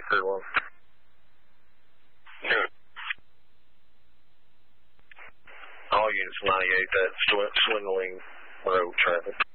Clear 1. Good. All units 98, that Swingling Road traffic.